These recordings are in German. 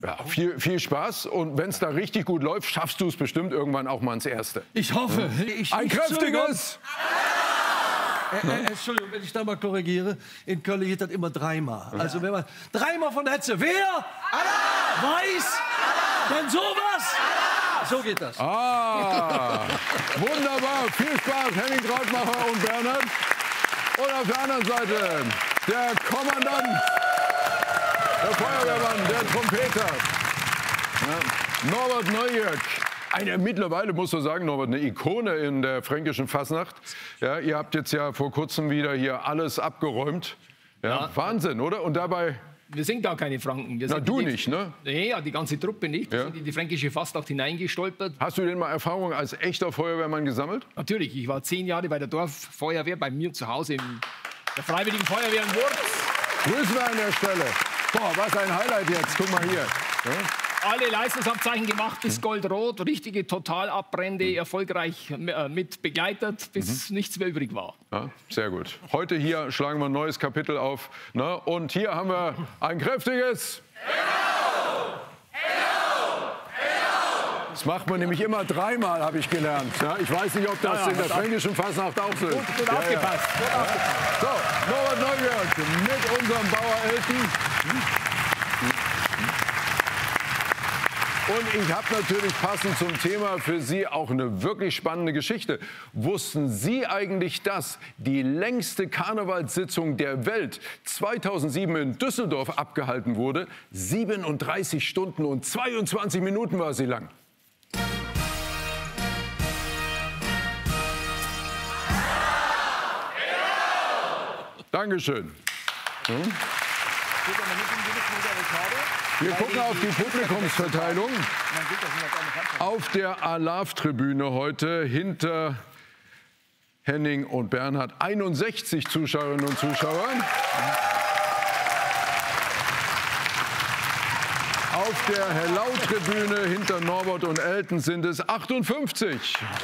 Ja, viel Spaß. Und wenn es da richtig gut läuft, schaffst du es bestimmt irgendwann auch mal ins Erste. Ich hoffe. Ein kräftiges... Entschuldigung, wenn ich da mal korrigiere. In Köln geht das immer dreimal. Also wenn man dreimal von der Hetze. Wer? Allah! Weiß? Allah! Denn sowas? Allah! So geht das. Ah, wunderbar. Viel Spaß, Henning Trautmacher und Bernhard. Und auf der anderen Seite der Kommandant, der Feuerwehrmann, der Trompeter, ja, Norbert Neujörg. Mittlerweile, muss man sagen, Norbert, eine Ikone in der fränkischen Fasnacht. Ja, ihr habt jetzt ja vor kurzem wieder hier alles abgeräumt. Ja, Wahnsinn, oder? Und dabei... Wir sind gar keine Franken. Na, du nicht, ne? Nee, ja, die ganze Truppe nicht. Wir sind in die fränkische Fastnacht hineingestolpert. Hast du denn mal Erfahrung als echter Feuerwehrmann gesammelt? Natürlich. Ich war 10 Jahre bei der Dorffeuerwehr, bei mir zu Hause in der Freiwilligen Feuerwehr in Wurz. Grüßen wir an der Stelle. Boah, was ein Highlight jetzt. Guck mal hier. Ja? Alle Leistungsabzeichen gemacht bis goldrot, richtige Totalabbrände, erfolgreich mit begleitet, bis nichts mehr übrig war. Ja, sehr gut. Heute hier schlagen wir ein neues Kapitel auf. Ne? Und hier haben wir ein kräftiges... Hello! Hello! Hello! Das macht man nämlich immer dreimal, habe ich gelernt. Ja, ich weiß nicht, ob das in der fränkischen Fasnacht auch so ist. Gut aufgepasst. Ja. So, Norbert Neujörg mit unserem Bauer Elton. Und ich habe natürlich passend zum Thema für Sie auch eine wirklich spannende Geschichte. Wussten Sie eigentlich, dass die längste Karnevalssitzung der Welt 2007 in Düsseldorf abgehalten wurde? 37 Stunden und 22 Minuten war sie lang. Dankeschön. Wir gucken auf die Publikumsverteilung. Auf der Alarv-Tribüne heute hinter Henning und Bernhard 61 Zuschauerinnen und Zuschauer. Auf der Hellau-Tribüne hinter Norbert und Elton sind es 58.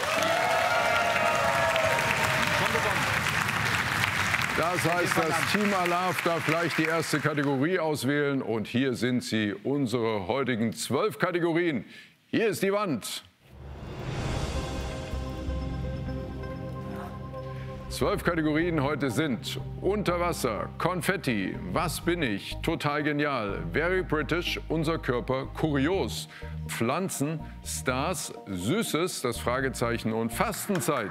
Das heißt, das Team Alarv darf gleich die erste Kategorie auswählen. Und hier sind sie, unsere heutigen 12 Kategorien. Hier ist die Wand. 12 Kategorien heute sind Unterwasser, Konfetti, Was bin ich, Total genial, Very British, Unser Körper, Kurios, Pflanzen, Stars, Süßes, das Fragezeichen und Fastenzeit.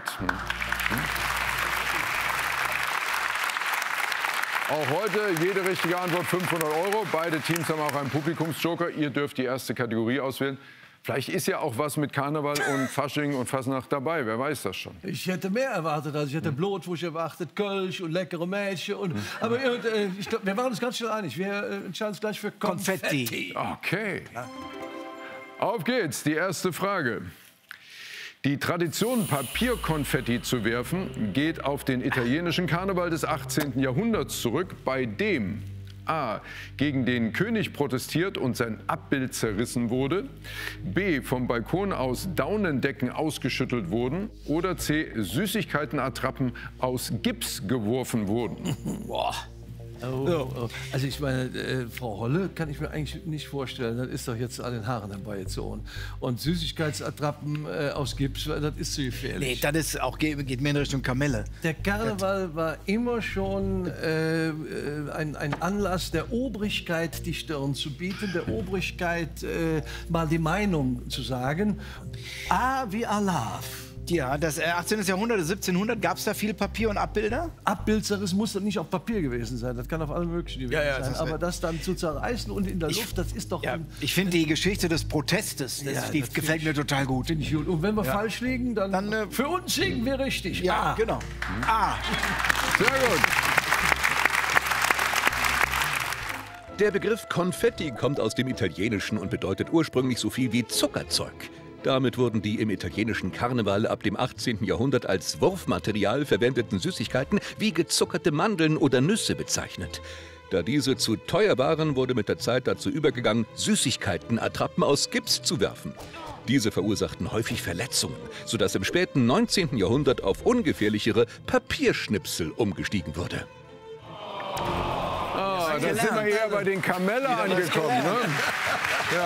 Auch heute jede richtige Antwort 500 €. Beide Teams haben auch einen Publikumsjoker. Ihr dürft die erste Kategorie auswählen. Vielleicht ist ja auch was mit Karneval und Fasching und Fasnacht dabei. Wer weiß das schon. Ich hätte mehr erwartet. Also ich hätte Blutwurst erwartet, Kölsch und leckere Mädchen. Aber ich glaub, wir waren uns ganz schnell einig. Wir entscheiden uns gleich für Konfetti. Okay. Auf geht's. Die erste Frage. Die Tradition, Papierkonfetti zu werfen, geht auf den italienischen Karneval des 18. Jahrhunderts zurück, bei dem A. gegen den König protestiert und sein Abbild zerrissen wurde, B. vom Balkon aus Daunendecken ausgeschüttelt wurden oder C. Süßigkeitenattrappen aus Gips geworfen wurden. Boah. Oh. Also ich meine, Frau Holle kann ich mir eigentlich nicht vorstellen. Das ist doch jetzt an den Haaren herbeigezogen. Und Süßigkeitsattrappen aus Gips, das ist zu gefährlich. Nee, das ist auch, geht mehr in Richtung Kamelle. Der Karneval war immer schon ein Anlass der Obrigkeit, die Stirn zu bieten, der Obrigkeit mal die Meinung zu sagen. A wie Alarv. Ja, das 18. Jahrhundert, 1700, gab es da viel Papier und Abbilder? Abbildzeres muss dann nicht auf Papier gewesen sein, das kann auf allem Möglichen gewesen sein. Aber das dann zu zerreißen und in der Luft, das ist doch... Ja, ich finde die Geschichte des Protestes, die gefällt mir total gut. Finde ich gut. Und wenn wir falsch liegen, dann für uns liegen wir richtig. Ja, genau. A. Sehr gut. Der Begriff Konfetti kommt aus dem Italienischen und bedeutet ursprünglich so viel wie Zuckerzeug. Damit wurden die im italienischen Karneval ab dem 18. Jahrhundert als Wurfmaterial verwendeten Süßigkeiten wie gezuckerte Mandeln oder Nüsse bezeichnet. Da diese zu teuer waren, wurde mit der Zeit dazu übergegangen, Süßigkeitenattrappen aus Gips zu werfen. Diese verursachten häufig Verletzungen, sodass im späten 19. Jahrhundert auf ungefährlichere Papierschnipsel umgestiegen wurde. da sind wir eher bei den Kamelle angekommen. Ne? Ja.